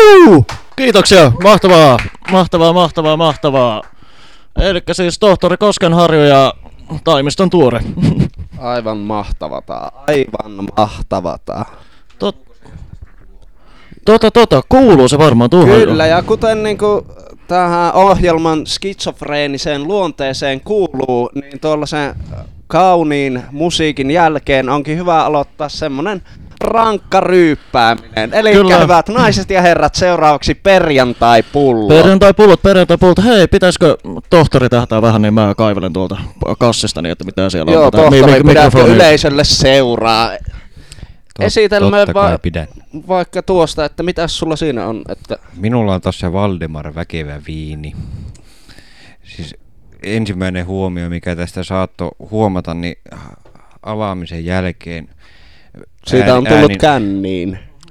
Kiitoksia, mahtavaa. Elikkä siis tohtori Koskenharju ja Taimiston Tuore. Aivan mahtavata. Kuuluu se varmaan tuohon. Kyllä, ja kuten niinku tähän ohjelman skitsofreeniseen luonteeseen kuuluu, niin tuollaisen kauniin musiikin jälkeen onkin hyvä aloittaa semmonen rankka ryyppääminen. Eli hyvät naiset ja herrat, seuraavaksi perjantai-pullot. Perjantai-pullot. Hei, pitäisikö tohtori tähtää vähän, niin mä kaivelen tuolta kassista, niin että mitä siellä on. Joo, tohtori, pidätkö yleisölle seuraa? Esitelmä vaikka tuosta, että mitäs sulla siinä on? Että... Minulla on tossa Valdemar Väkevä viini. Siis ensimmäinen huomio, mikä tästä saattoi huomata, niin avaamisen jälkeen... Siitä on tullut känniin.